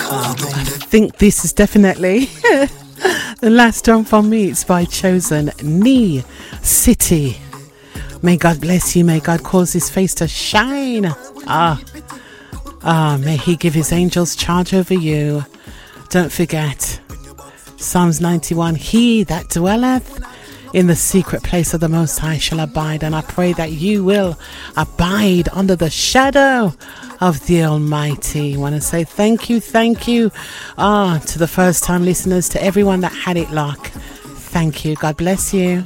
I think this is definitely the last song from me. It's by Chosen Knee City. May God bless you. May God cause his face to shine. May he give his angels charge over you. Don't forget Psalms 91, he that dwelleth in the secret place of the Most High shall abide. And I pray that you will abide under the shadow of the Almighty. I want to say thank you to the first time listeners, to everyone that had it locked. Thank you. God bless you.